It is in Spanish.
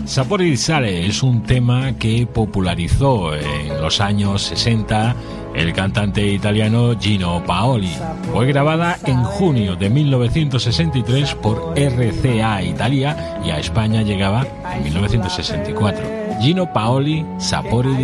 Sapore di Sale es un tema que popularizó en los años 60 el cantante italiano Gino Paoli. Fue grabada en junio de 1963 por RCA Italia y a España llegaba en 1964. Gino Paoli, Sapore di